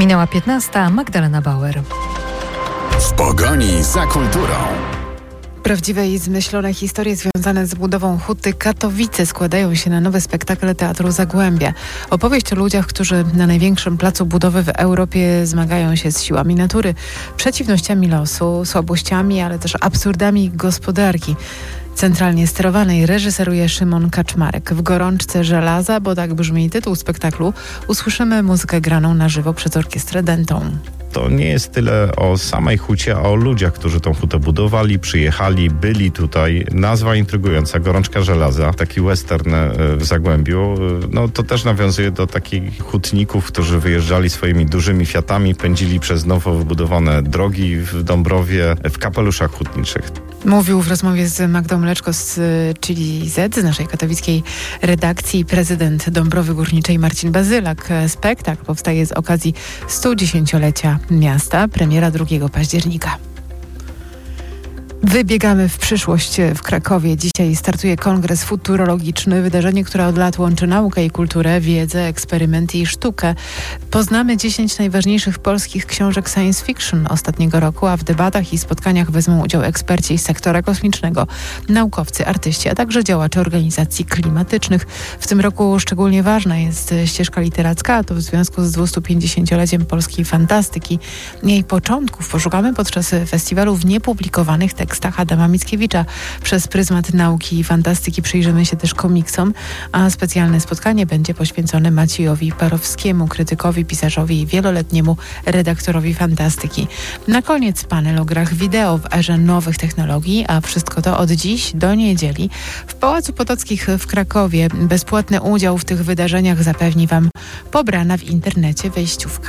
Minęła 15. Magdalena Bauer. W pogoni za kulturą. Prawdziwe i zmyślone historie związane z budową Huty Katowice składają się na nowy spektakl Teatru Zagłębia. Opowieść o ludziach, którzy na największym placu budowy w Europie zmagają się z siłami natury, przeciwnościami losu, słabościami, ale też absurdami gospodarki. Centralnie sterowanej reżyseruje Szymon Kaczmarek. W gorączce żelaza, bo tak brzmi tytuł spektaklu, usłyszymy muzykę graną na żywo przez orkiestrę Dentą. To nie jest tyle o samej hucie, a o ludziach, którzy tą hutę budowali, przyjechali, byli tutaj. Nazwa intrygująca, Gorączka żelaza, taki western w Zagłębiu. No to też nawiązuje do takich hutników, którzy wyjeżdżali swoimi dużymi Fiatami, pędzili przez nowo wybudowane drogi w Dąbrowie w kapeluszach hutniczych. Mówił w rozmowie z Magdą Mleczko z Chili Z, z naszej katowickiej redakcji, prezydent Dąbrowy Górniczej Marcin Bazylak. Spektakl powstaje z okazji 110-lecia miasta, premiera 2 października. Wybiegamy w przyszłość w Krakowie. Dzisiaj startuje kongres futurologiczny, wydarzenie, które od lat łączy naukę i kulturę, wiedzę, eksperymenty i sztukę. Poznamy 10 najważniejszych polskich książek science fiction ostatniego roku, a w debatach i spotkaniach wezmą udział eksperci z sektora kosmicznego, naukowcy, artyści, a także działacze organizacji klimatycznych. W tym roku szczególnie ważna jest ścieżka literacka, a to w związku z 250-leciem polskiej fantastyki. Jej początków poszukamy podczas festiwalu w niepublikowanych tekstach Adama Mickiewicza. Przez pryzmat nauki i fantastyki przyjrzymy się też komiksom, a specjalne spotkanie będzie poświęcone Maciejowi Parowskiemu, krytykowi, pisarzowi i wieloletniemu redaktorowi fantastyki. Na koniec panel o grach wideo w erze nowych technologii, a wszystko to od dziś do niedzieli w Pałacu Potockich w Krakowie. Bezpłatny udział w tych wydarzeniach zapewni Wam pobrana w internecie wejściówka.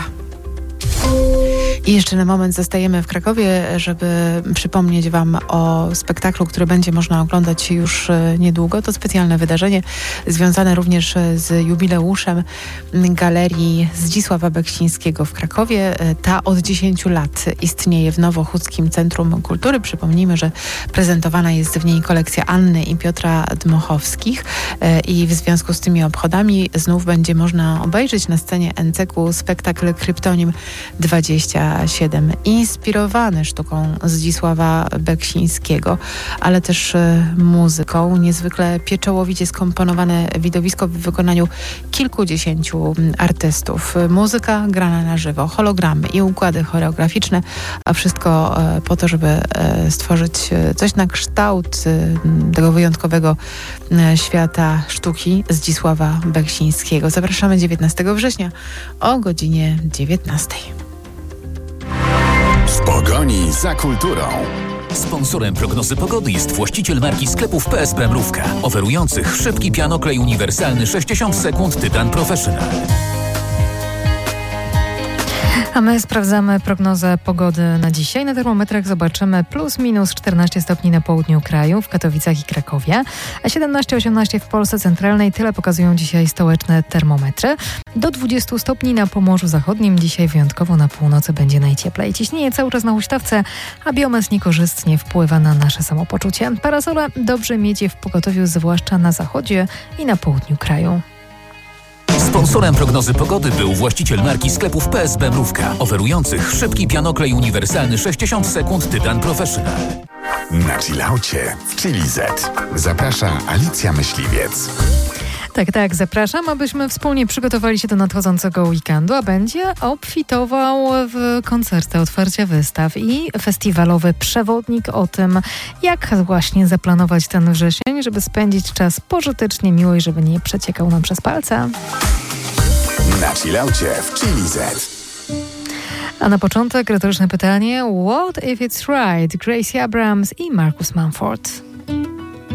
I jeszcze na moment zostajemy w Krakowie, żeby przypomnieć Wam o spektaklu, który będzie można oglądać już niedługo. To specjalne wydarzenie związane również z jubileuszem Galerii Zdzisława Beksińskiego w Krakowie. Ta od 10 lat istnieje w Nowochódzkim Centrum Kultury. Przypomnijmy, że prezentowana jest w niej kolekcja Anny i Piotra Dmochowskich i w związku z tymi obchodami znów będzie można obejrzeć na scenie NCK spektakl Kryptonim 27, inspirowany sztuką Zdzisława Beksińskiego, ale też muzyką. Niezwykle pieczołowicie skomponowane widowisko w wykonaniu kilkudziesięciu artystów. Muzyka grana na żywo, hologramy i układy choreograficzne, a wszystko po to, żeby stworzyć coś na kształt tego wyjątkowego świata sztuki Zdzisława Beksińskiego. Zapraszamy 19 września o godzinie 19. W pogoni za kulturą. Sponsorem prognozy pogody jest właściciel marki sklepów PSP Mrówka, oferujących szybki pianoklej uniwersalny 60 sekund Tytan Professional. A my sprawdzamy prognozę pogody na dzisiaj. Na termometrach zobaczymy plus minus 14 stopni na południu kraju, w Katowicach i Krakowie, a 17-18 w Polsce centralnej. Tyle pokazują dzisiaj stołeczne termometry. Do 20 stopni na Pomorzu Zachodnim. Dzisiaj wyjątkowo na północy będzie najcieplej. Ciśnienie cały czas na huśtawce, a biometr niekorzystnie wpływa na nasze samopoczucie. Parasole dobrze mieć je w pogotowiu, zwłaszcza na zachodzie i na południu kraju. Sponsorem prognozy pogody był właściciel marki sklepów PSB Mrówka, oferujących szybki pianoklej uniwersalny 60 sekund Tytan Professional. Na chillaucie w Chili Z. Zaprasza Alicja Myśliwiec. Tak, zapraszam, abyśmy wspólnie przygotowali się do nadchodzącego weekendu, a będzie obfitował w koncerty, otwarcia wystaw i festiwalowy przewodnik o tym, jak właśnie zaplanować ten wrzesień, żeby spędzić czas pożytecznie, miło i żeby nie przeciekał nam przez palce. Na chillaucie w Chili Z. A na początek retoryczne pytanie: What if it's right? Gracie Abrams i Marcus Mumford.